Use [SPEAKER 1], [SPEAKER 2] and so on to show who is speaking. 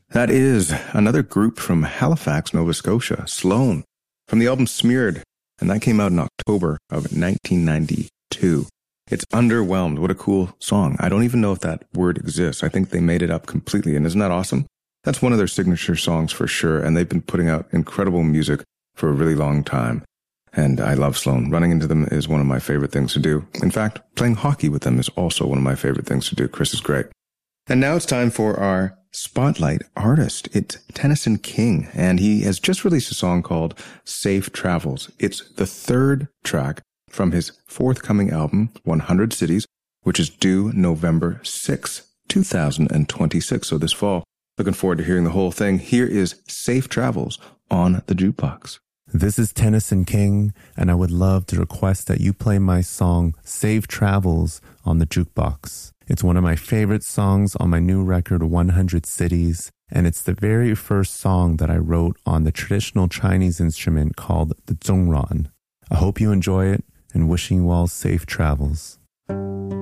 [SPEAKER 1] That is another group from Halifax, Nova Scotia, Sloan, from the album Smeared, and that came out in October of 1992. It's Underwhelmed. What a cool song. I don't even know if that word exists. I think they made it up completely, and isn't that awesome? That's one of their signature songs for sure, and they've been putting out incredible music for a really long time. And I love Sloan. Running into them is one of my favorite things to do. In fact, playing hockey with them is also one of my favorite things to do. Chris is great. And now it's time for our spotlight artist. It's Tennyson King, and he has just released a song called Safe Travels. It's the third track from his forthcoming album, 100 Cities, which is due November 6, 2026, so this fall. Looking forward to hearing the whole thing. Here is Safe Travels on the Jukebox.
[SPEAKER 2] This is Tennyson King, and I would love to request that you play my song Safe Travels on the Jukebox. It's one of my favorite songs on my new record, 100 Cities, and it's the very first song that I wrote on the traditional Chinese instrument called the zhongran. I hope you enjoy it, and wishing you all safe travels.